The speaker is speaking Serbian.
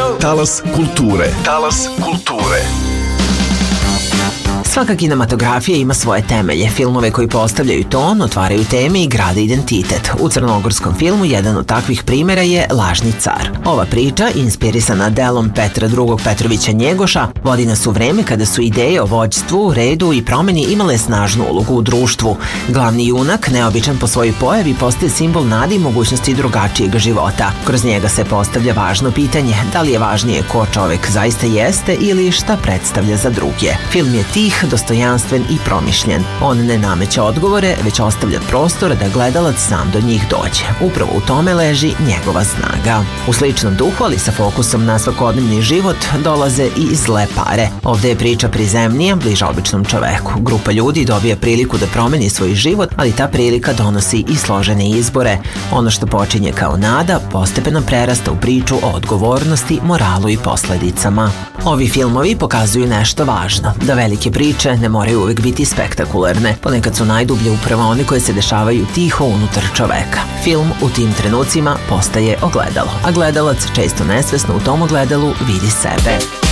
Talas kulture. Talas kulture. Svaka kinematografija ima svoje temelje, filmove koji postavljaju ton, otvaraju teme i grade identitet. U crnogorskom filmu jedan od takvih primjera je Lažni car. Ova priča, inspirisana delom Petra II. Petrovića Njegoša, vodi nas u vreme kada su ideje o vođstvu, redu i promeni imale snažnu ulogu u društvu. Glavni junak, neobičan po svojoj pojavi, postaje simbol nade i mogućnosti drugačijeg života. Kroz njega se postavlja važno pitanje, da li je važnije ko čovek zaista jeste ili šta predstavlja za druge. Film je tih, dostojanstven i promišljen. On ne nameće odgovore, već ostavlja prostor da gledalac sam do njih dođe. Upravo u tome leži njegova snaga. U sličnom duhu, ali sa fokusom na svakodnevni život, dolaze i zle pare. Ovde je priča prizemnija, bliža običnom čoveku. Grupa ljudi dobija priliku da promeni svoj život, ali ta prilika donosi i složene izbore. Ono što počinje kao nada, postepeno prerasta u priču o odgovornosti, moralu i posledicama. Ovi filmovi pokazuju nešto važno, da velike priče ne moraju uvek biti spektakularne. Ponekad su najdublje upravo one koje se dešavaju tiho unutar čoveka. Film u tim trenucima postaje ogledalo, a gledalac često nesvesno u tom ogledalu vidi sebe.